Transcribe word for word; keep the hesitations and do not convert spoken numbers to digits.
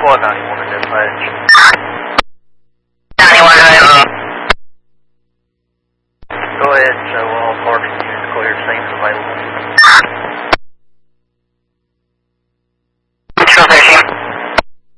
one ninety-one in dispatch. ninety-one, ninety-one. Go ahead and show all parking units clear, seems available.